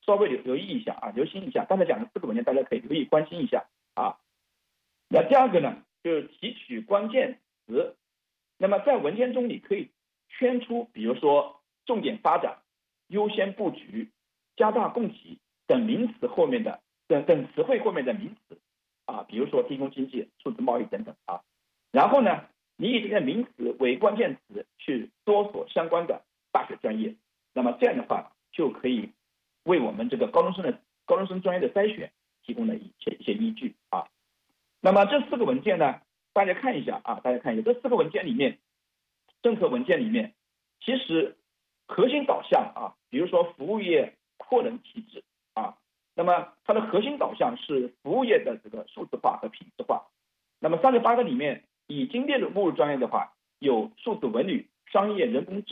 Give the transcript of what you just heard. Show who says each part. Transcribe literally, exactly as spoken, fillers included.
Speaker 1: 稍微留留意一下啊，留心一下。刚才讲的四个文件，大家可以留意关心一下啊。那第二个呢，就是提取关键词。那么在文件中，你可以圈出，比如说重点发展、优先布局、加大供给等名词后面的等等词汇后面的名词啊，比如说低空经济、数字贸易等等啊。然后呢，你以这些名词为关键词去搜索相关的大学专业，那么这样的话就可以为我们这个高中生的高中生专业的筛选提供了一些一些依据啊。那么这四个文件呢，大家看一下啊，大家看一下这四个文件里面，政策文件里面，其实核心导向啊，比如说服务业扩能体制啊，那么它的核心导向是服务业的这个数字化和品质化。那么三十八个里面已经列入目录专业的话，有数字文旅、商业人工智